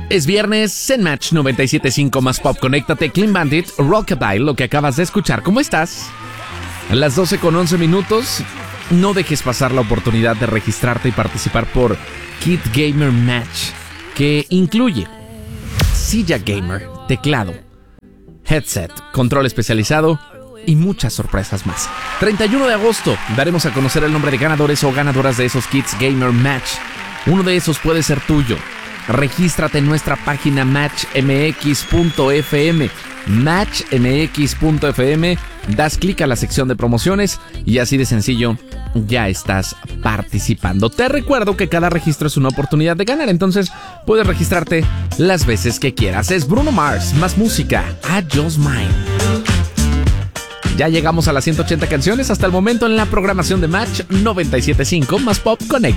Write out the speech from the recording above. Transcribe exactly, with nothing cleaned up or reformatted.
Es viernes en Match noventa y siete punto cinco más Pop. Conéctate, Clean Bandit, Rockabye, lo que acabas de escuchar. ¿Cómo estás? A las doce con once minutos. No dejes pasar la oportunidad de registrarte y participar por Kit Gamer Match, que incluye silla gamer, teclado, headset, control especializado y muchas sorpresas más. treinta y uno de agosto daremos a conocer el nombre de ganadores o ganadoras de esos Kits Gamer Match. Uno de esos puede ser tuyo. Regístrate en nuestra página match m x punto f m. match m x punto f m. Das clic a la sección de promociones y así de sencillo ya estás participando. Te recuerdo que cada registro es una oportunidad de ganar, entonces puedes registrarte las veces que quieras. Es Bruno Mars, más música, I Just Mine. Ya llegamos a las ciento ochenta canciones hasta el momento en la programación de Match noventa y siete punto cinco más Pop. Connect.